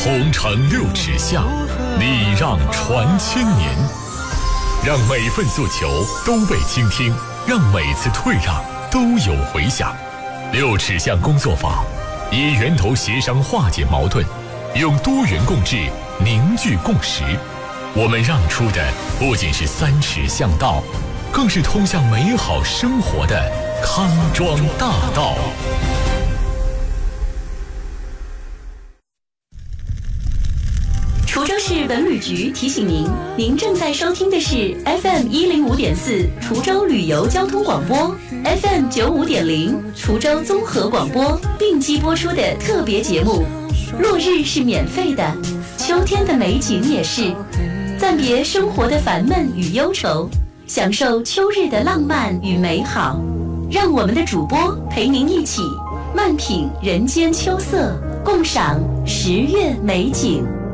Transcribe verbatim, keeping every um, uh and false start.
同城六尺巷，礼让传千年，让每份诉求都被倾听，让每次退让都有回响。六尺巷工作坊以源头协商化解矛盾，用多元共治凝聚共识。我们让出的不仅是三尺巷道，更是通向美好生活的康庄大道。 滁州市文旅局提醒您，您正在收听的是 F M 一零五点四滁州旅游交通广播 ，F M 九五点零滁州综合广播并机播出的特别节目。落日是免费的，秋天的美景也是。暂别生活的烦闷与忧愁，享受秋日的浪漫与美好。让我们的主播陪您一起慢品人间秋色，共赏十月美景。